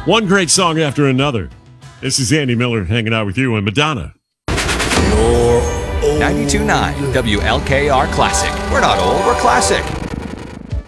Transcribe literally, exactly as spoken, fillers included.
One great song after another. This is Andy Miller hanging out with you and Madonna. ninety-two point nine W L K R Classic. We're not old, we're classic.